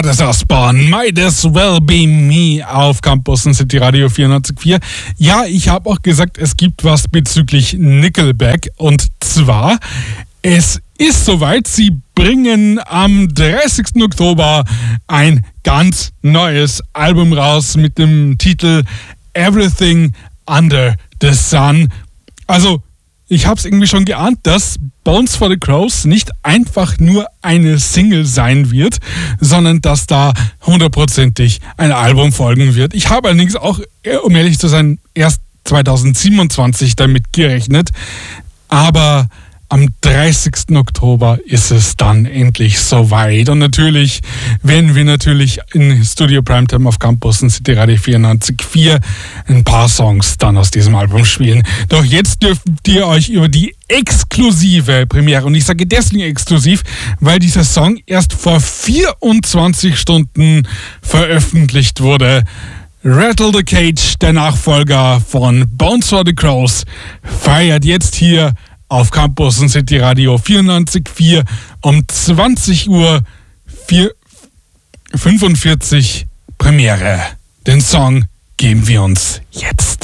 Brothers Osborne, Might As Well Be Me auf Campus City Radio 94.4. Ja, ich habe auch gesagt, es gibt was bezüglich Nickelback. Und zwar, es ist soweit, sie bringen am 30. Oktober ein ganz neues Album raus mit dem Titel Everything Under the Sun. Also, ich habe es irgendwie schon geahnt, dass Bones for the Crows nicht einfach nur eine Single sein wird, sondern dass da 100%ig ein Album folgen wird. Ich habe allerdings auch, um ehrlich zu sein, erst 2027 damit gerechnet, aber am 30. Oktober ist es dann endlich soweit. Und natürlich werden wir in Studio Primetime auf Campus City Radio 94.4 ein paar Songs dann aus diesem Album spielen. Doch jetzt dürft ihr euch über die exklusive Premiere, und ich sage deswegen exklusiv, weil dieser Song erst vor 24 Stunden veröffentlicht wurde. Rattle the Cage, der Nachfolger von Bones for the Crows, feiert jetzt hier auf Campus und City Radio 94.4 um 20 Uhr 45 Premiere. Den Song geben wir uns jetzt.